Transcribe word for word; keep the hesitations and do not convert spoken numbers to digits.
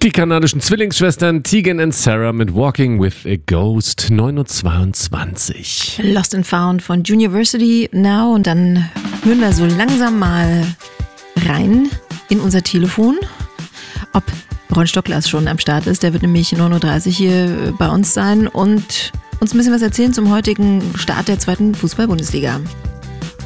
Die kanadischen Zwillingsschwestern Tegan und Sarah mit Walking with a Ghost, neun Uhr zweiundzwanzig. Lost and Found von Juniversity Now. Und dann hören wir so langsam mal rein in unser Telefon, ob Ron Stockglas schon am Start ist. Der wird nämlich neun Uhr dreißig hier bei uns sein und uns ein bisschen was erzählen zum heutigen Start der zweiten Fußball-Bundesliga.